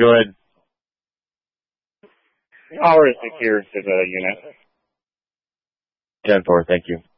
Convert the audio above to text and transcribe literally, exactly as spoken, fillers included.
Go ahead. I'll risk it here to the unit. ten four, thank you.